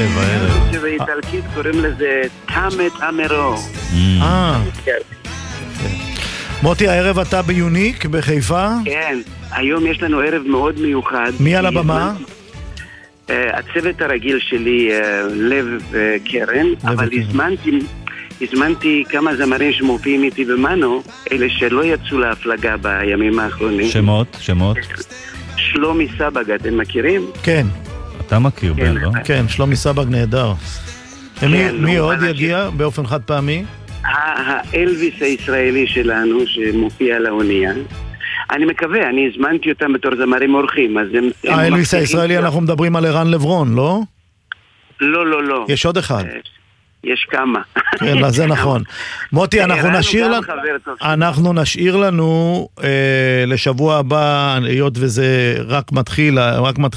הערב. שבאיטלקית קוראים לזה תמת אמרו. מוטי, הערב אתה ביוניק בחיפה? כן, היום יש לנו ערב מאוד מיוחד. מי על הבמה? הצוות הרגיל שלי, לב וקרן, אבל הזמנתי כמה זמרים שמופיעים איתי במאנו, אלה שלא יצאו להפלגה בימים האחרונים. שמות? שלומי סבג, אתם מכירים? כן. אתה מכיר בן, לא? כן, שלומי סבג נהדר. מי עוד יגיע באופן חד פעמי? האלוויס הישראלי שלנו שמופיע על האונייה. אני מקווה, אני הזמנתי אותם בתור זמרים אורחים. האלוויס הישראלי, אנחנו מדברים על ערן לברון, לא? לא. יש עוד אחד. יש כמה. כן, זה נכון. מוטי, אנחנו נשאיר לנו לשבוע הבא, היות וזה רק מתחיל